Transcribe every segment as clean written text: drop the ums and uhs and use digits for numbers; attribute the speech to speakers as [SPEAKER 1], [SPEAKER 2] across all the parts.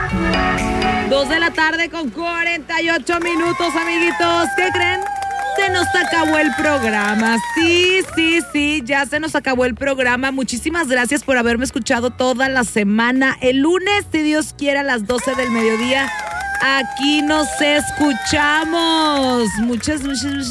[SPEAKER 1] 2 de la tarde con 48 minutos, amiguitos. ¿Qué creen? Se nos acabó el programa. Sí, ya se nos acabó el programa. Muchísimas gracias por haberme escuchado toda la semana. El lunes, si Dios quiere, a las 12 del mediodía, aquí nos escuchamos. Muchas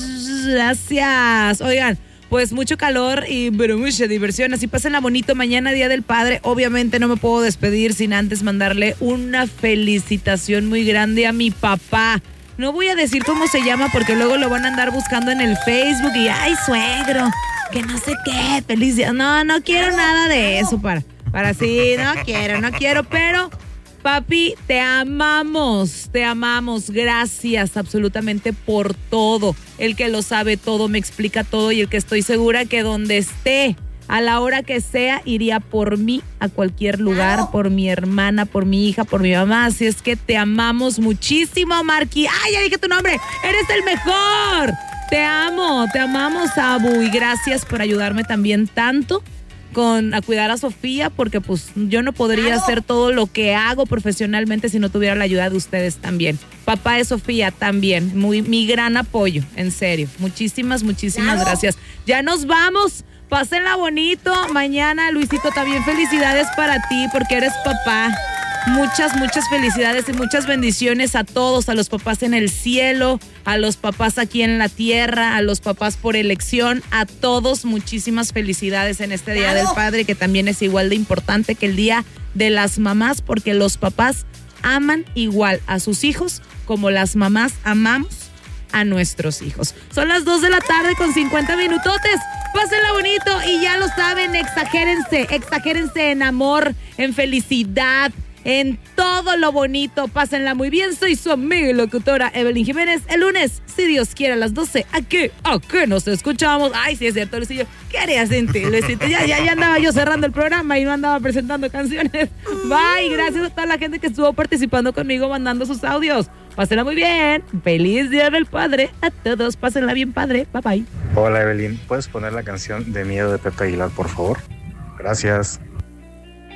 [SPEAKER 1] gracias. Oigan, pues mucho calor pero mucha diversión. Así pásenla bonito. Mañana, Día del Padre. Obviamente no me puedo despedir sin antes mandarle una felicitación muy grande a mi papá. No voy a decir cómo se quiere porque luego lo van a andar buscando en el Facebook y ¡ay, suegro! Que no sé qué, feliz día. No quiero nada de eso para sí, no quiero, pero papi, te amamos, gracias absolutamente por todo. El que lo sabe todo, me explica todo y el que estoy segura que donde esté, a la hora que sea, iría por mí a cualquier lugar, por mi hermana, por mi hija, por mi mamá. Así es que te amamos muchísimo, Marqui. ¡Ay, ya dije tu nombre! ¡Eres el mejor! Te amamos, Abu. Y gracias por ayudarme también tanto a cuidar a Sofía, porque pues yo no podría hacer todo lo que hago profesionalmente si no tuviera la ayuda de ustedes también. Papá de Sofía también, mi gran apoyo, en serio. Muchísimas gracias. Ya nos vamos. Pásenla bonito. Mañana, Luisito, también felicidades para ti porque eres papá. Muchas felicidades y muchas bendiciones a todos, a los papás en el cielo, a los papás aquí en la tierra, a los papás por elección, a todos muchísimas felicidades en este Día del Padre, que también es igual de importante que el Día de las Mamás, porque los papás aman igual a sus hijos como las mamás amamos a nuestros hijos. Son las 2 de la tarde con 50 minutotes. Pásenla bonito y ya lo saben, exagérense en amor, en felicidad, en todo lo bonito. Pásenla muy bien. Soy su amiga y locutora Evelyn Jiménez. El lunes, si Dios quiere, a las 12, ¿a qué nos escuchamos? Ay, sí es cierto, Luisillo. ¿Qué harías en ti, Luisito? Ya andaba yo cerrando el programa y no andaba presentando canciones. Bye, gracias a toda la gente que estuvo participando conmigo, mandando sus audios. Pásenla muy bien. Feliz Día del Padre a todos. Pásenla bien, padre. Bye, bye.
[SPEAKER 2] Hola, Evelyn. ¿Puedes poner la canción de Miedo de Pepe Aguilar, por favor? Gracias.